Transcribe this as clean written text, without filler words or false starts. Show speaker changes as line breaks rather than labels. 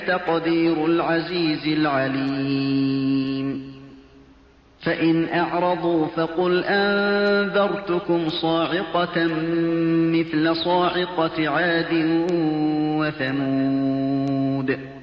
تقدير العزيز العليم فإن أعرضوا فقل أنذرتكم صاعقة مثل صاعقة عاد وثمود